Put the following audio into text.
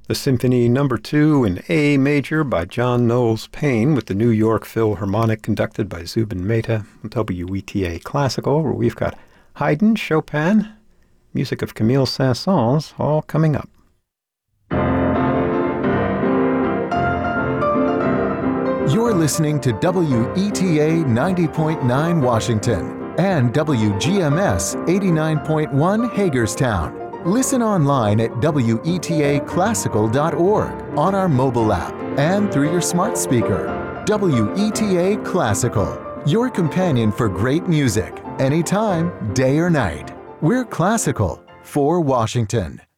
The Symphony No. 2 in A major by John Knowles Paine with the New York Philharmonic conducted by Zubin Mehta, WETA Classical, where we've got Haydn, Chopin, music of Camille Saint-Saëns, all coming up. You're listening to WETA 90.9 Washington and WGMS 89.1 Hagerstown. Listen online at WETAClassical.org, on our mobile app, and through your smart speaker. WETA Classical, your companion for great music, anytime, day or night. We're classical for Washington.